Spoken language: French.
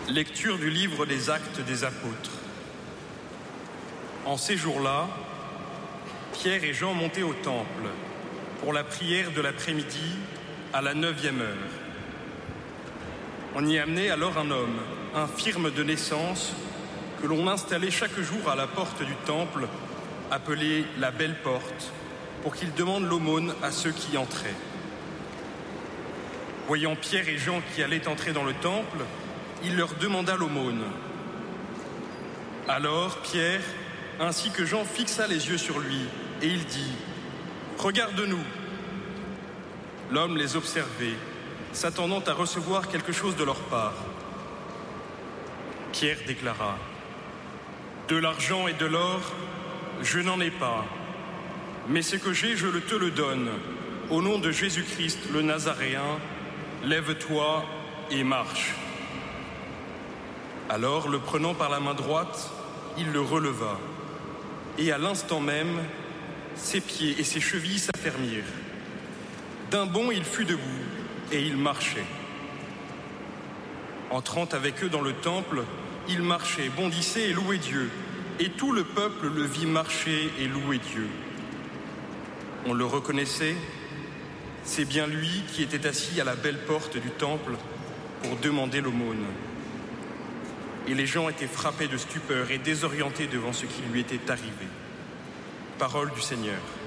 Lecture du livre des Actes des Apôtres. En ces jours-là, Pierre et Jean montaient au temple pour la prière de l'après-midi à la 9e heure. On y amenait alors un homme, infirme de naissance, que l'on installait chaque jour à la porte du temple, appelée la Belle Porte, pour qu'il demande l'aumône à ceux qui y entraient. Voyant Pierre et Jean qui allaient entrer dans le temple, il leur demanda l'aumône. Alors Pierre, ainsi que Jean, fixa les yeux sur lui, et il dit : « Regarde-nous !» L'homme les observait, s'attendant à recevoir quelque chose de leur part. Pierre déclara : « De l'argent et de l'or, je n'en ai pas, mais ce que j'ai, je te le donne. Au nom de Jésus-Christ, le Nazaréen, lève-toi et marche. » Alors, le prenant par la main droite, il le releva. Et à l'instant même, ses pieds et ses chevilles s'affermirent. D'un bond, il fut debout et il marchait. Entrant avec eux dans le temple, il marchait, bondissait et louait Dieu. Et tout le peuple le vit marcher et louer Dieu. On le reconnaissait, c'est bien lui qui était assis à la belle porte du temple pour demander l'aumône. Et les gens étaient frappés de stupeur et désorientés devant ce qui lui était arrivé. Parole du Seigneur.